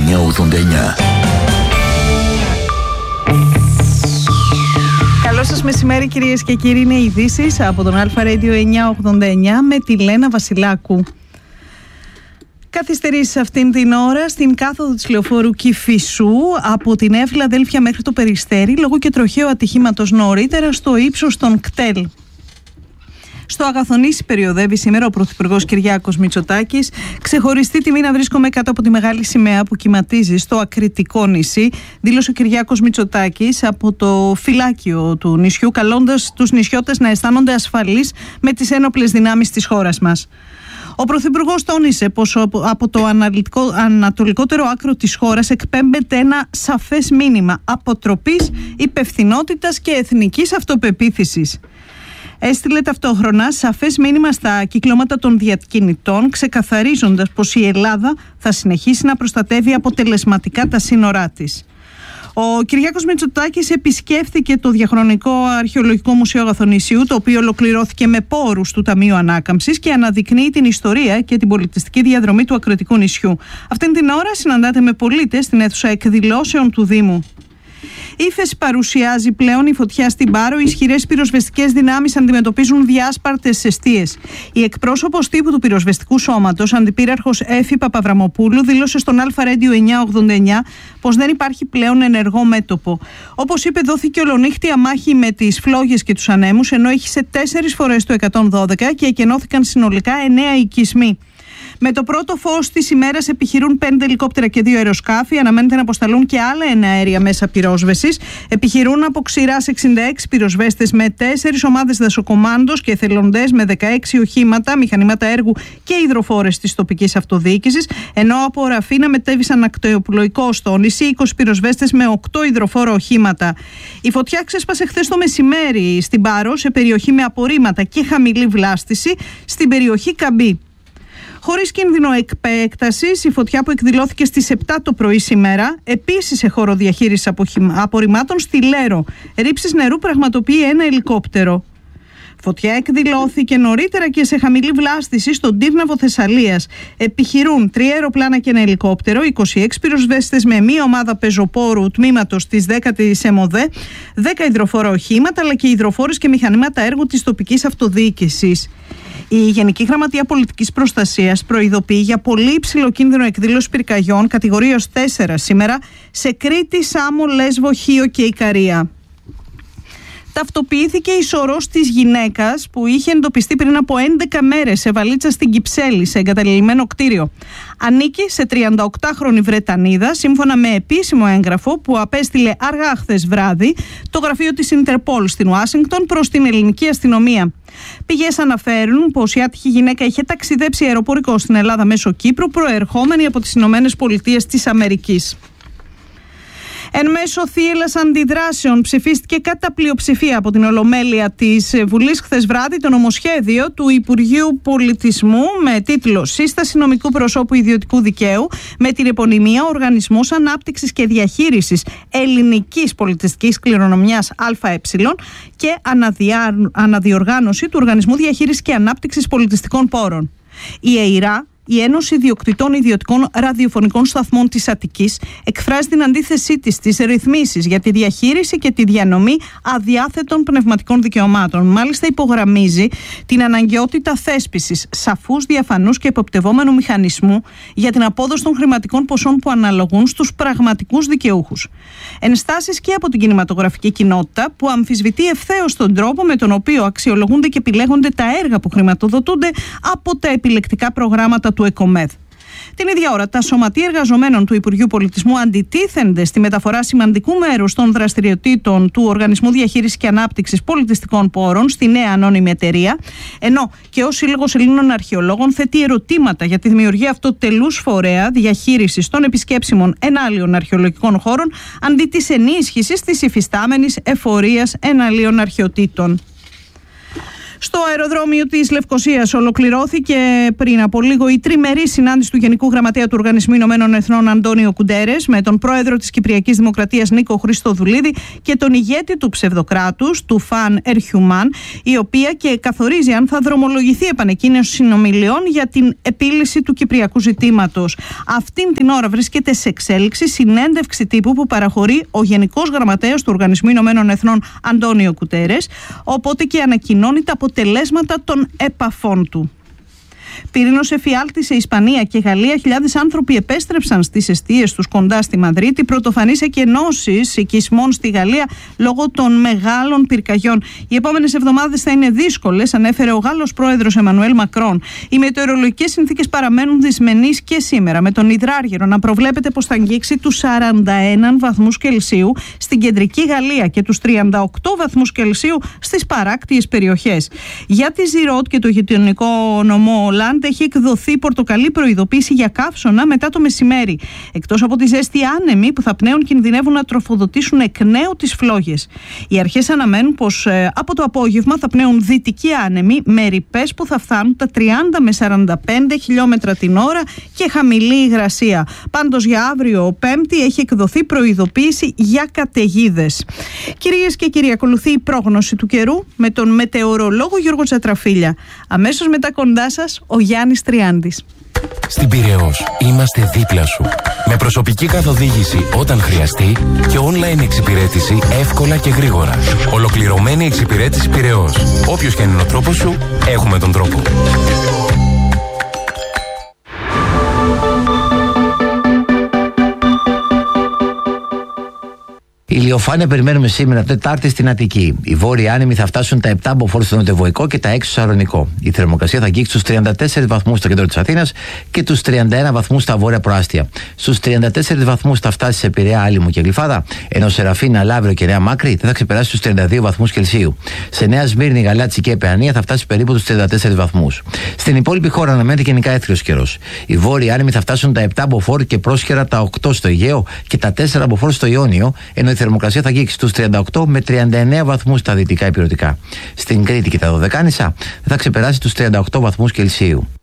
989. Καλό σας μεσημέρι κυρίες και κύριοι, είναι οι ειδήσεις από τον Αλφα Radio 989 με τη Λένα Βασιλάκου. Καθυστερήσεις αυτήν την ώρα στην κάθοδο της λεωφόρου Κηφισού από την Νέα Φιλαδέλφια μέχρι το Περιστέρι λόγω και τροχαίου ατυχήματος νωρίτερα στο ύψος των κτέλ. Στο Αγαθονήσι περιοδεύει σήμερα ο Πρωθυπουργός Κυριάκος Μητσοτάκης. Ξεχωριστή τιμή να βρίσκομαι κάτω από τη μεγάλη σημαία που κυματίζει στο Ακριτικό νησί, δήλωσε ο Κυριάκος Μητσοτάκης από το φυλάκιο του νησιού, καλώντας τους νησιώτες να αισθάνονται ασφαλείς με τις ένοπλες δυνάμεις της χώρας μας. Ο Πρωθυπουργός τόνισε πως από το ανατολικότερο άκρο της χώρας εκπέμπεται ένα σαφές μήνυμα αποτροπής, υπευθυνότητας και εθνικής αυτοπεποίθησης. Έστειλε ταυτόχρονα σαφές μήνυμα στα κυκλώματα των διακινητών, ξεκαθαρίζοντας πως η Ελλάδα θα συνεχίσει να προστατεύει αποτελεσματικά τα σύνορά της. Ο Κυριάκος Μητσοτάκης επισκέφθηκε το Διαχρονικό Αρχαιολογικό Μουσείο Αγαθονησίου, το οποίο ολοκληρώθηκε με πόρους του Ταμείου Ανάκαμψης και αναδεικνύει την ιστορία και την πολιτιστική διαδρομή του Ακριτικού νησιού. Αυτήν την ώρα συναντάται με πολίτες στην αίθουσα εκδηλώσεων του Δήμου. Ύφεση παρουσιάζει πλέον η φωτιά στην Πάρο. Οι ισχυρές πυροσβεστικές δυνάμεις αντιμετωπίζουν διάσπαρτες εστίες. Η εκπρόσωπος τύπου του πυροσβεστικού σώματος, αντιπύραρχος Έφη Παπαβραμοπούλου, δήλωσε στον Αλφα Radio 989 πως δεν υπάρχει πλέον ενεργό μέτωπο. Όπως είπε, δόθηκε ολονύχτια μάχη με τις φλόγες και τους ανέμους, ενώ έχισε 4 φορές το 112 και εκενώθηκαν συνολικά 9 οικισμοί. Με το πρώτο φως της ημέρας επιχειρούν 5 ελικόπτερα και 2 αεροσκάφη. Αναμένεται να αποσταλούν και άλλα 9 αέρια μέσα πυρόσβεσης. Επιχειρούν από ξηράς 66 πυροσβέστες με 4 ομάδες δασοκομάντος και εθελοντές με 16 οχήματα, μηχανήματα έργου και υδροφόρες της τοπικής αυτοδιοίκησης. Ενώ από Ραφίνα μετέβησαν ακτοπλοϊκό στο νησί 20 πυροσβέστες με 8 υδροφόρα οχήματα. Η φωτιά ξέσπασε χθες το μεσημέρι στην Πάρο, σε περιοχή με απορρίμματα και χαμηλή βλάστηση, στην περιοχή Καμπή. Χωρίς κίνδυνο επέκτασης, η φωτιά που εκδηλώθηκε στις 7 το πρωί σήμερα, επίσης σε χώρο διαχείρισης απορριμμάτων στη Λέρο. Ρήψεις νερού πραγματοποιεί ένα ελικόπτερο. Φωτιά εκδηλώθηκε νωρίτερα και σε χαμηλή βλάστηση στον Τύρναβο Θεσσαλίας. Επιχειρούν 3 αεροπλάνα και ένα ελικόπτερο, 26 πυροσβέστες με μία ομάδα πεζοπόρου τμήματος της 10ης ΕΜΟΔΕ, 10 υδροφόρα οχήματα αλλά και υδροφόρες και μηχανήματα έργου της τοπικής αυτοδιοίκησης. Η Γενική Γραμματεία Πολιτικής Προστασίας προειδοποιεί για πολύ υψηλό κίνδυνο εκδήλωση πυρκαγιών κατηγορίας 4 σήμερα σε Κρήτη, Σάμο, Λέσβο, Χίο και Ικαρία. Ταυτοποιήθηκε η σωρός της γυναίκας που είχε εντοπιστεί πριν από 11 μέρες σε βαλίτσα στην Κυψέλη, σε εγκαταλειμμένο κτίριο. Ανήκει σε 38χρονη Βρετανίδα, σύμφωνα με επίσημο έγγραφο που απέστειλε αργά χθες βράδυ το γραφείο της Ιντερπόλ στην Ουάσιγκτον προς την ελληνική αστυνομία. Πηγές αναφέρουν πως η άτυχη γυναίκα είχε ταξιδέψει αεροπορικό στην Ελλάδα μέσω Κύπρου, προερχόμενη από τις Ηνωμένες Πολιτείες της Αμερικής. Εν μέσω θύελλας αντιδράσεων ψηφίστηκε κατά πλειοψηφία από την Ολομέλεια της Βουλής χθες βράδυ το νομοσχέδιο του Υπουργείου Πολιτισμού με τίτλο «Σύσταση νομικού προσώπου ιδιωτικού δικαίου» με την επωνυμία «Οργανισμός Ανάπτυξης και Διαχείρισης Ελληνικής Πολιτιστικής Κληρονομιάς ΑΕ» και αναδιοργάνωση του Οργανισμού Διαχείρισης και Ανάπτυξης Πολιτιστικών Πόρων. Η ΕΙΡΑ, η Ένωση Ιδιοκτητών Ιδιωτικών Ραδιοφωνικών Σταθμών της Αττικής, εκφράζει την αντίθεσή της στις ρυθμίσεις για τη διαχείριση και τη διανομή αδιάθετων πνευματικών δικαιωμάτων. Μάλιστα, υπογραμμίζει την αναγκαιότητα θέσπισης σαφούς, διαφανούς και εποπτευόμενου μηχανισμού για την απόδοση των χρηματικών ποσών που αναλογούν στους πραγματικούς δικαιούχους. Ενστάσεις και από την κινηματογραφική κοινότητα, που αμφισβητεί ευθέως τον τρόπο με τον οποίο αξιολογούνται και επιλέγονται τα έργα που χρηματοδοτούνται από τα επιλεκτικά προγράμματα του ΕΚΟΜΕΔ. Την ίδια ώρα, τα σωματεία εργαζομένων του Υπουργείου Πολιτισμού αντιτίθενται στη μεταφορά σημαντικού μέρους των δραστηριοτήτων του Οργανισμού Διαχείρισης και Ανάπτυξης Πολιτιστικών Πόρων στη νέα ανώνυμη εταιρεία, ενώ και ο Σύλλογος Ελλήνων Αρχαιολόγων θέτει ερωτήματα για τη δημιουργία αυτοτελούς φορέα διαχείρισης των επισκέψιμων ενάλιων αρχαιολογικών χώρων αντί της ενίσχυσης της υφιστάμενης εφορίας εναλίων αρχαιοτήτων. Στο αεροδρόμιο της Λευκωσίας ολοκληρώθηκε πριν από λίγο η τριμερή συνάντηση του Γενικού Γραμματέα του Οργανισμού Ηνωμένων Εθνών Αντώνιο Κουντέρες με τον πρόεδρο της Κυπριακής Δημοκρατίας Νίκο Χριστοδουλίδη και τον ηγέτη του ψευδοκράτους, του Φαν Ερχιουμάν, η οποία και καθορίζει αν θα δρομολογηθεί επανεκκίνηση συνομιλιών για την επίλυση του κυπριακού ζητήματος. Αυτήν την ώρα βρίσκεται σε εξέλιξη συνέντευξη τύπου που παραχωρεί ο Γενικός Γραμματέας του Οργανισμού Ηνωμένων Εθνών Αντώνιο Κουντέρες, οπότε και ανακοινώνει τα αποτελέσματα των επαφών του. Πυρήνος εφιάλτη σε Ισπανία και Γαλλία. Χιλιάδες άνθρωποι επέστρεψαν στις εστίες τους κοντά στη Μαδρίτη. Πρωτοφανείς εκενώσεις οικισμών στη Γαλλία λόγω των μεγάλων πυρκαγιών. Οι επόμενες εβδομάδες θα είναι δύσκολες, ανέφερε ο Γάλλος πρόεδρος Εμμανουέλ Μακρόν. Οι μετεωρολογικές συνθήκες παραμένουν δυσμενείς και σήμερα, με τον υδράργυρο να προβλέπεται πως θα αγγίξει τους 41 βαθμούς Κελσίου στην κεντρική Γαλλία και τους 38 βαθμούς Κελσίου στις παράκτιες περιοχές. Για τη Ζιρότ και το γειτονικό νομό έχει εκδοθεί πορτοκαλί προειδοποίηση για καύσωνα μετά το μεσημέρι. Εκτός από τη ζέστη, άνεμοι που θα πνέουν κινδυνεύουν να τροφοδοτήσουν εκ νέου τις φλόγες. Οι αρχές αναμένουν πως από το απόγευμα θα πνέουν δυτικοί άνεμοι με ρηπές που θα φτάνουν τα 30 με 45 χιλιόμετρα την ώρα και χαμηλή υγρασία. Πάντως για αύριο Πέμπτη έχει εκδοθεί προειδοποίηση για καταιγίδες. Κυρίες και κύριοι, ακολουθεί η πρόγνωση του καιρού με τον μετεωρολόγο Γιώργο Τσατραφίλια. Αμέσως μετά κοντά σας ο Γιάννης Τριάντης. Στην Πειραιώς είμαστε δίπλα σου. Με προσωπική καθοδήγηση όταν χρειαστεί και online εξυπηρέτηση εύκολα και γρήγορα. Ολοκληρωμένη εξυπηρέτηση Πειραιώς. Όποιος και είναι ο τρόπος σου, έχουμε τον τρόπο. Ηλιοφάνεια περιμένουμε σήμερα Τετάρτη στην Αττική. Οι βόρειοι άνεμοι θα φτάσουν τα 7 μποφόρ στο νοτιοβοϊκό και τα 6 στο Σαρονικό. Η θερμοκρασία θα αγγίξει στους 34 βαθμούς στο κέντρο της Αθήνας και τους 31 βαθμούς στα βόρεια προάστια. Στους 34 βαθμούς θα φτάσει σε Πειραιά, Άλυμο και Γλυφάδα, ενώ Σεραφίνα, Λαύριο και Νέα Μάκρη δεν θα ξεπεράσει τους 32 βαθμούς Κελσίου. Σε Νέα Σμύρνη, Γαλάτσι και Παιανία θα φτάσει περίπου τους 34 βαθμούς. Στην υπόλοιπη χώρα αναμένεται γενικά έθριος καιρός. Οι βόρειοι άνεμοι θα φτάσουν τα 7 μποφόρ και πρόσχερα τα 8 στο Αιγαίο και τα 4 μποφόρ στο Ιόνιο, ενώ η θερμοκρασία θα αγγίξει στους 38 με 39 βαθμούς στα δυτικά ηπειρωτικά. Στην Κρήτη και τα Δωδεκάνησα θα ξεπεράσει τους 38 βαθμούς Κελσίου.